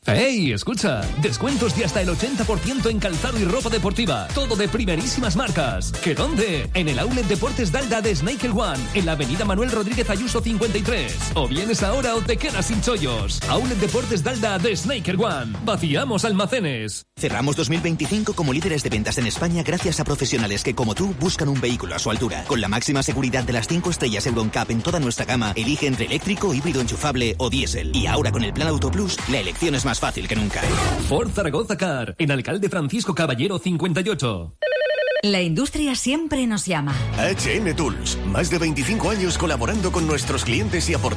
¡Ey, escucha! Descuentos de hasta el 80% en calzado y ropa deportiva. Todo de primerísimas marcas. ¿Qué dónde? En el Outlet Deportes Dalda de Snake One, en la avenida Manuel Rodríguez Ayuso 53. O vienes ahora o te quedas sin chollos. Outlet Deportes Dalda de Snake One. Vaciamos almacenes. Cerramos 2025 como líderes de ventas en España gracias a profesionales que, como tú, buscan un vehículo a su altura. Con la máxima seguridad de las 5 estrellas Euro NCAP en toda nuestra gama, elige entre eléctrico, híbrido enchufable o diésel. Y ahora con el Plan Auto Plus, la elección es más fácil que nunca. Ford Zaragoza Car, en Alcalde Francisco Caballero 58. La industria siempre nos llama. HN Tools, más de 25 años colaborando con nuestros clientes y aportando